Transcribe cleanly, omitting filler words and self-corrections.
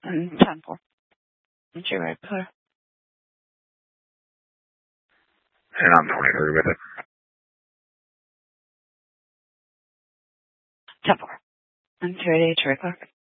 and 10-4. And you're right, clear. And I'm 23 with it. 10-4. And 288, you're right, clear.